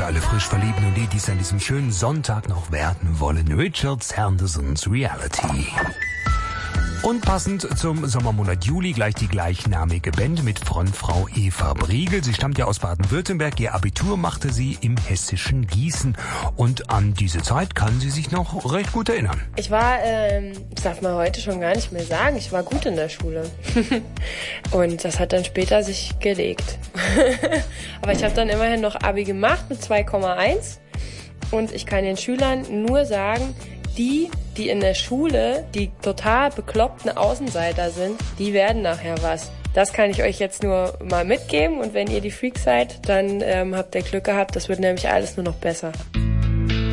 für alle frisch Verliebten und die es an diesem schönen Sonntag noch werden wollen. Richard Sandersons Reality. Und passend zum Sommermonat Juli gleich die gleichnamige Band mit Frontfrau Eva Briegel. Sie stammt ja aus Baden-Württemberg. Ihr Abitur machte sie im hessischen Gießen. Und an diese Zeit kann sie sich noch recht gut erinnern. Ich war, das darf man heute schon gar nicht mehr sagen, ich war gut in der Schule. Und das hat dann später sich gelegt. Aber ich habe dann immerhin noch Abi gemacht mit 2,1. Und ich kann den Schülern nur sagen, die in der Schule die total bekloppten Außenseiter sind, die werden nachher was. Das kann ich euch jetzt nur mal mitgeben und wenn ihr die Freaks seid, dann habt ihr Glück gehabt, das wird nämlich alles nur noch besser.